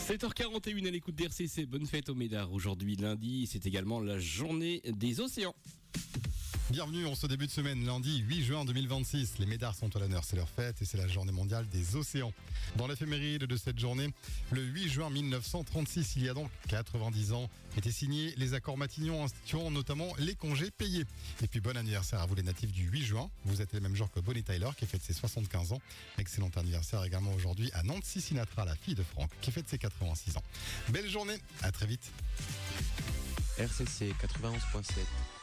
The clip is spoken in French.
7h41 à l'écoute d'RCC, bonne fête aux Médards. Aujourd'hui lundi, c'est également la journée des océans. Bienvenue en ce début de semaine, lundi 8 juin 2026. Les Médards sont à l'honneur, c'est leur fête et c'est la journée mondiale des océans. Dans l'éphéméride de cette journée, le 8 juin 1936, il y a donc 90 ans, étaient signés les accords Matignon instituant notamment les congés payés. Et puis bon anniversaire à vous les natifs du 8 juin. Vous êtes les mêmes jours que Bonnie Tyler qui fête ses 75 ans. Excellent anniversaire également aujourd'hui à Nancy Sinatra, la fille de Franck, qui fête ses 86 ans. Belle journée, à très vite. RCC 91.7.